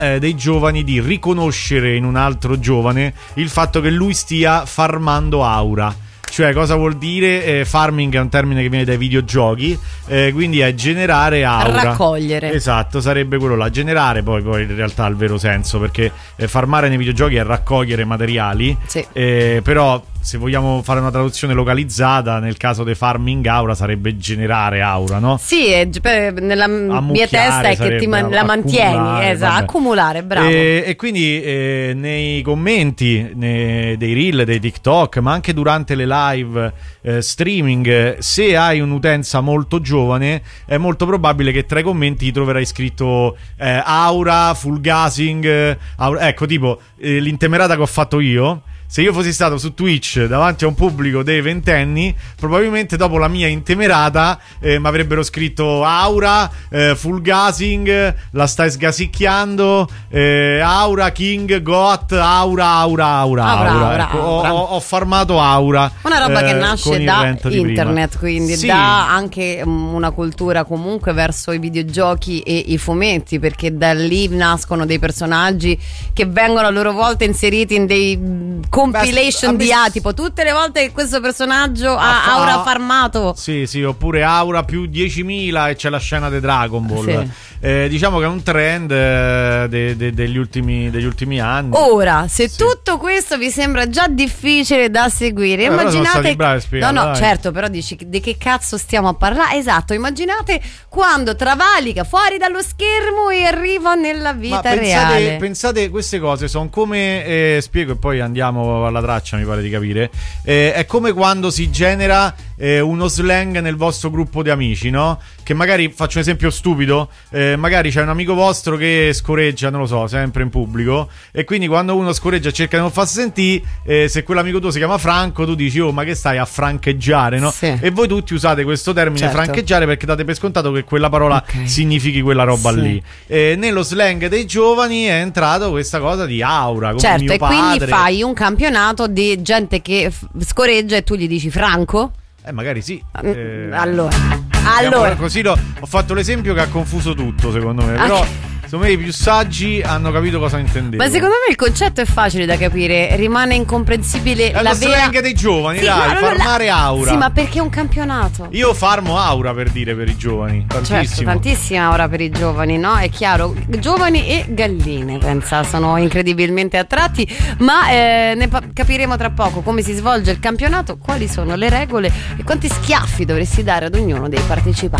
dei giovani di riconoscere in un altro giovane il fatto che lui stia farmando aura. Cioè, cosa vuol dire? Farming è un termine che viene dai videogiochi, quindi è generare aura. Raccogliere. Esatto, sarebbe quello là. Generare poi in realtà ha il vero senso, perché farmare nei videogiochi è raccogliere materiali, sì. Però se vogliamo fare una traduzione localizzata, nel caso di farming aura sarebbe generare aura, no? Sì, nella mia testa è che la mantieni, esatto, accumulare, bravo. E quindi nei commenti dei reel, dei TikTok, ma anche durante le live streaming, se hai un'utenza molto giovane, è molto probabile che tra i commenti ti troverai scritto aura, full gasing, aura, ecco, tipo l'intemerata che ho fatto io. Se io fossi stato su Twitch davanti a un pubblico dei ventenni, probabilmente dopo la mia intemerata mi avrebbero scritto aura, full gasing, la stai sgasicchiando, aura, king, got, aura. Ecco, ho farmato aura. Una roba che nasce da internet, quindi sì, da anche una cultura comunque verso i videogiochi e i fumetti, perché da lì nascono dei personaggi che vengono a loro volta inseriti in dei compilation di tipo tutte le volte che questo personaggio ha aura farmato. Sì, oppure aura più 10.000 e c'è la scena di Dragon Ball. Sì. Diciamo che è un trend degli ultimi anni. Ora, se tutto questo vi sembra già difficile da seguire, immaginate. No, certo, però dici di che cazzo stiamo a parlare? Esatto, immaginate quando travalica fuori dallo schermo e arriva nella vita reale. Pensate, queste cose sono come spiego e poi andiamo alla traccia, mi pare di capire. È come quando si genera uno slang nel vostro gruppo di amici, no? Che magari, faccio un esempio stupido, magari c'è un amico vostro che scoreggia, non lo so, sempre in pubblico, e quindi quando uno scoreggia e cerca di non farsi sentire, se quell'amico tuo si chiama Franco, tu dici oh, ma che stai a francheggiare, no? Sì. E voi tutti usate questo termine, certo, francheggiare, perché date per scontato che quella parola significhi quella roba lì. Nello slang dei giovani è entrato questa cosa di aura, come certo, mio e padre. Quindi fai un campionato di gente che scoreggia e tu gli dici Franco? Magari sì. Allora. Così ho fatto l'esempio che ha confuso tutto, secondo me. Però secondo me i più saggi hanno capito cosa intendevo. Ma secondo me il concetto è facile da capire. Rimane incomprensibile è la lo slang dei giovani, sì, dai, farmare aura. Sì, ma perché è un campionato? Io farmo aura, per dire, per i giovani. Tantissimo. Certo, tantissima aura per i giovani, no? È chiaro. Giovani e galline, pensa, sono incredibilmente attratti. Ma ne capiremo tra poco come si svolge il campionato, quali sono le regole e quanti schiaffi dovresti dare ad ognuno dei partecipanti.